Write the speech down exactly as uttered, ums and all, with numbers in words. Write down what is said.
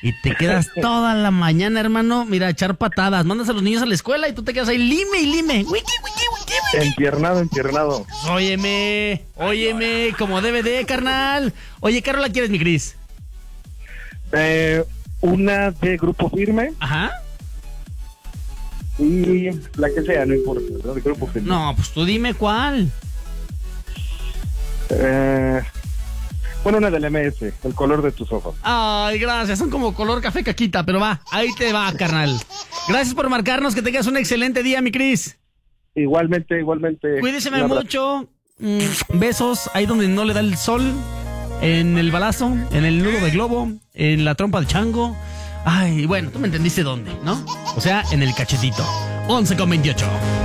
y te quedas toda la mañana, hermano, mira, a echar patadas. Mandas a los niños a la escuela y tú te quedas ahí lime y lime. Wiki, wiki, wiki, wiki. Empiernado, empiernado. Óyeme, óyeme, como debe de, carnal. Oye, ¿qué rola quieres, mi Cris? Eh, una de Grupo Firme. Ajá. Y la que sea, no importa, ¿no? De Grupo Firme. No, pues tú dime cuál. Eh, bueno, una del M S, El color de tus ojos. Ay, gracias, son como color café caquita, pero va, ahí te va, carnal. Gracias por marcarnos, que tengas un excelente día, mi Cris. Igualmente, igualmente. Cuídeseme mucho. Mm, besos ahí donde no le da el sol. En el balazo, en el nudo de globo, en la trompa de chango. Ay, bueno, tú me entendiste dónde, ¿no? O sea, en el cachetito. once con veintiocho.